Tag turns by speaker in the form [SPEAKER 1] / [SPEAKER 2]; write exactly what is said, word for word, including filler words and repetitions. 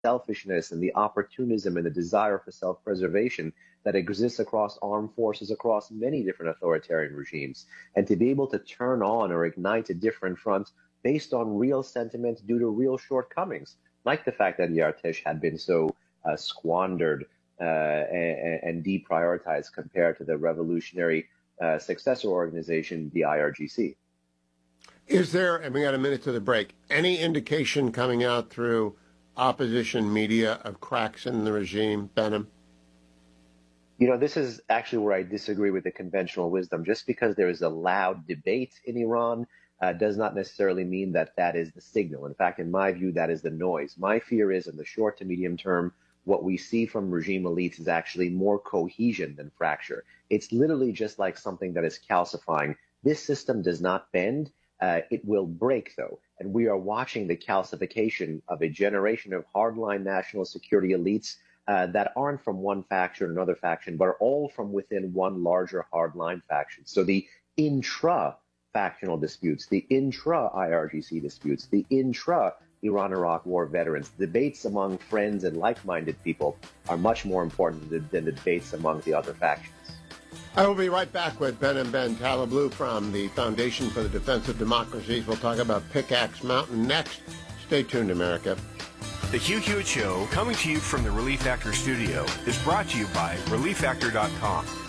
[SPEAKER 1] selfishness and the opportunism and the desire for self-preservation that exists across armed forces across many different authoritarian regimes. And to be able to turn on or ignite a different front based on real sentiment due to real shortcomings, like the fact that Yartish had been so uh, squandered uh, and, and deprioritized compared to the revolutionary uh, successor organization, the I R G C.
[SPEAKER 2] Is there, and we got a minute to the break, any indication coming out through opposition media of cracks in the regime, Behnam?
[SPEAKER 1] You know, this is actually where I disagree with the conventional wisdom. Just because there is a loud debate in Iran uh, does not necessarily mean that that is the signal. In fact, in my view, that is the noise. My fear is in the short to medium term, what we see from regime elites is actually more cohesion than fracture. It's literally just like something that is calcifying. This system does not bend. Uh, it will break, though. And we are watching the calcification of a generation of hardline national security elites uh, that aren't from one faction or another faction, but are all from within one larger hardline faction. So the intra-factional disputes, the intra-I R G C disputes, the intra-Iran-Iraq War veterans, debates among friends and like-minded people are much more important than, than the debates among the other factions.
[SPEAKER 2] I will be right back with Behnam Ben Taleblu from the Foundation for the Defense of Democracies. We'll talk about Pickaxe Mountain next. Stay tuned, America.
[SPEAKER 3] The Hugh Hewitt Show, coming to you from the Relief Factor studio, is brought to you by relief factor dot com.